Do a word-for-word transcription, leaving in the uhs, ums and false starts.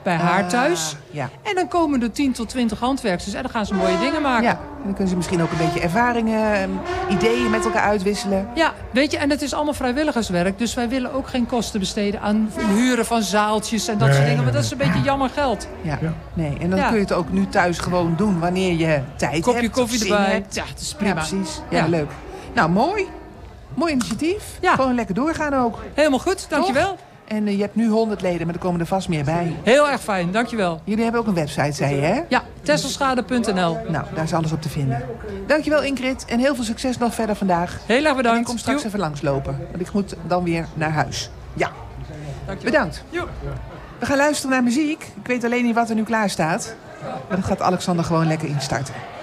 bij haar Ah, thuis. Ja. En dan komen er tien tot twintig handwerkers en dan gaan ze mooie dingen maken. Ja, en dan kunnen ze misschien ook een beetje ervaringen, eh, ideeën met elkaar uitwisselen. Ja, weet je, en het is allemaal vrijwilligerswerk. Dus wij willen ook geen kosten besteden aan huren van zaaltjes en dat Nee, soort dingen. nee, Want dat is een beetje jammer geld. Ja. Ja. Nee, en dan Ja. kun je het ook nu thuis gewoon doen wanneer je tijd Kopje hebt. koffie of zin erbij. hebt. Ja, het is Ja, prima. precies. Ja, Ja. leuk. Nou, mooi. Mooi initiatief. Ja. Gewoon lekker doorgaan ook. Helemaal goed, dankjewel. En uh, je hebt nu honderd leden, maar er komen er vast meer bij. Heel erg fijn, dankjewel. Jullie hebben ook een website, zei je, hè? Ja, tesselschade punt n l. Nou, daar is alles op te vinden. Dankjewel, Ingrid. En heel veel succes nog verder vandaag. Heel erg En bedankt. ik kom straks Joep. even langslopen. Want ik moet dan weer naar huis. Ja, Dankjewel. bedankt. Joep. We gaan luisteren naar muziek. Ik weet alleen niet wat er nu klaar staat. Maar dat gaat Alexander gewoon lekker instarten.